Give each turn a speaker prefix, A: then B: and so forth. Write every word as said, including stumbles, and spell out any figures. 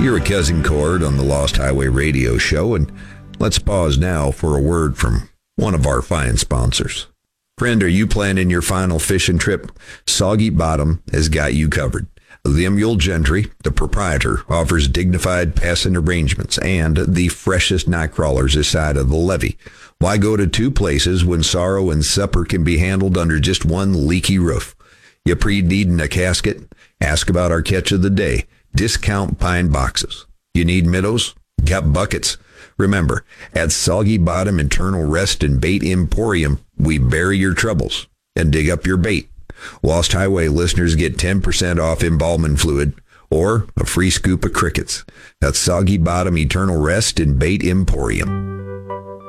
A: You're a Cousin Cord on the Lost Highway Radio Show, and let's pause now for a word from one of our fine sponsors. Friend, are you planning your final fishing trip? Soggy Bottom has got you covered. Lemuel Gentry, the proprietor, offers dignified passing arrangements and the freshest night crawlers this side of the levee. Why go to two places when sorrow and supper can be handled under just one leaky roof? You pre-needing a casket? Ask about our catch of the day. Discount pine boxes. You need minnows? Got buckets. Remember, at Soggy Bottom Internal Rest and Bait Emporium, we bury your troubles and dig up your bait. Lost Highway listeners get ten percent off embalming fluid or a free scoop of crickets. That's Soggy Bottom Eternal Rest and Bait Emporium.